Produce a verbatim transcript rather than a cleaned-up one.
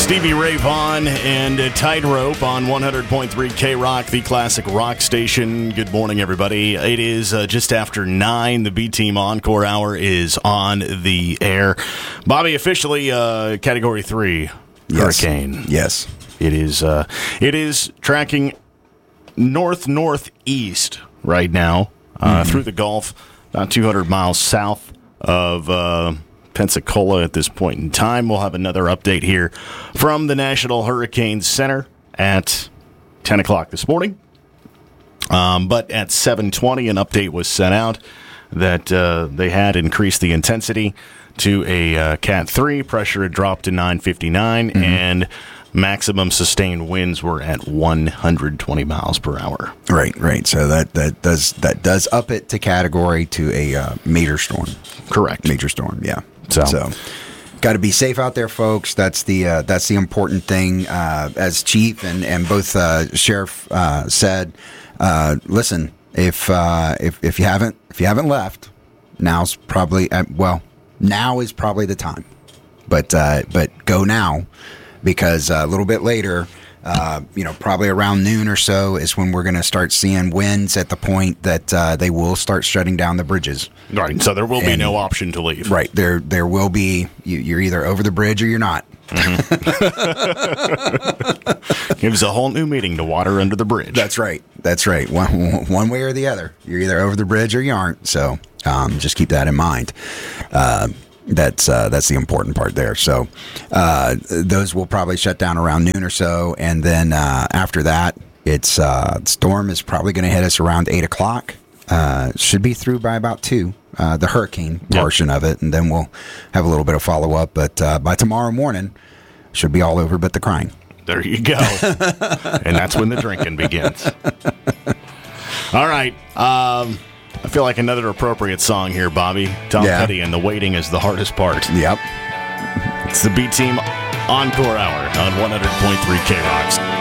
Stevie Ray Vaughan and uh, Tightrope on one hundred point three K-Rock, the classic rock station. Good morning, everybody. It is uh, just after nine. The B-Team Encore Hour is on the air. Bobby, officially uh, Category three yes. hurricane. Yes. It is, uh, it is tracking north-northeast right now uh, mm-hmm. through the Gulf, about two hundred miles south of Uh, Pensacola at this point in time. We'll have another update here from the National Hurricane Center at ten o'clock this morning. Um, but at seven twenty, an update was sent out that uh, they had increased the intensity to a uh, Cat three. Pressure had dropped to nine fifty-nine, mm-hmm. and maximum sustained winds were at one hundred twenty miles per hour. Right, right. So that, that does that does up it to category to a uh, major storm. Correct. Major storm, yeah. So, so got to be safe out there, folks. That's the uh, that's the important thing. Uh, as Chief and and both uh, Sheriff uh, said, uh, listen, if uh, if if you haven't if you haven't left, now's probably uh, well now is probably the time. But uh, but go now, because uh, a little bit later, uh, you know, probably around noon or so is when we're going to start seeing winds at the point that uh, they will start shutting down the bridges. Right, so there will be and, no option to leave. Right, there there will be, you, you're either over the bridge or you're not. Mm-hmm. Gives a whole new meaning to water under the bridge. That's right, that's right. One, one way or the other. You're either over the bridge or you aren't, so um, just keep that in mind. Uh, That's uh, that's the important part there. So uh, those will probably shut down around noon or so, and then uh, after that, it's uh, storm is probably going to hit us around eight o'clock. Uh, should be through by about two. Uh, the hurricane yep. portion of it, and then we'll have a little bit of follow up. But uh, by tomorrow morning, should be all over but the crying. There you go, and that's when the drinking begins. All right. Um, I feel like another appropriate song here, Bobby. Tom yeah. Petty and The Waiting is the hardest part. Yep. It's the B-Team Encore Hour on one hundred point three K-Rocks.